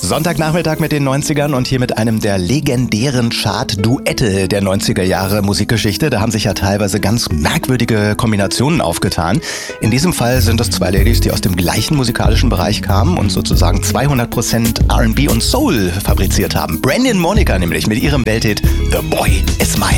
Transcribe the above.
Sonntagnachmittag mit den 90ern und hier mit einem der legendären Chart-Duette der 90er Jahre Musikgeschichte. Da haben sich ja teilweise ganz merkwürdige Kombinationen aufgetan. In diesem Fall sind es zwei Ladies, die aus dem gleichen musikalischen Bereich kamen und sozusagen 200% R&B und Soul fabriziert haben. Brandy und Monica nämlich mit ihrem Welthit The Boy Is Mine.